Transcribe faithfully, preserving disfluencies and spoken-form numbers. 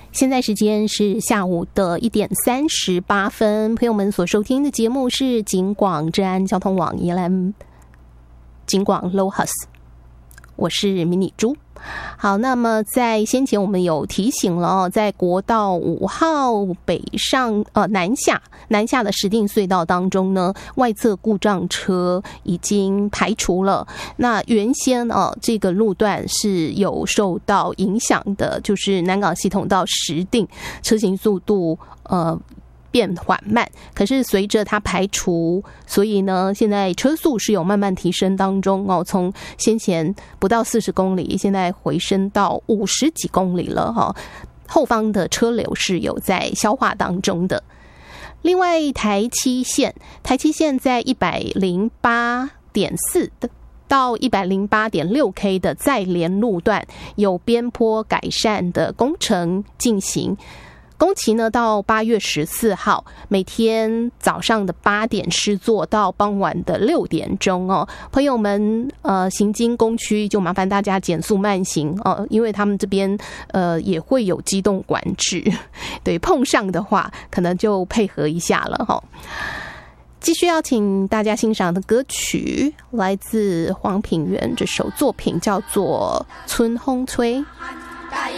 现在时间是下午的一点三十八分，朋友们所收听的节目是警广治安交通网宜兰警广 Lohas， 我是迷你猪。好，那么在先前我们有提醒了哦，在国道五号北上呃南下南下的石碇隧道当中呢，外侧故障车已经排除了。那原先哦这个路段是有受到影响的，就是南港系统到石碇车行速度呃变缓慢，可是随着它排除，所以呢，现在车速是有慢慢提升当中哦，从先前不到四十公里，现在回升到五十几公里了哈、哦。后方的车流是有在消化当中的。另外，台七线，台七线在一百零八点四的。到 一百零八点六 K 的再连路段有边坡改善的工程进行。工期呢，到八月十四号，每天早上的八点施作到傍晚的六点钟哦。朋友们，呃，行经工区就麻烦大家减速慢行哦，因为他们这边呃也会有机动管制，对，碰上的话可能就配合一下了哈、哦。继续要请大家欣赏的歌曲，来自黄品源这首作品叫做《春风吹》。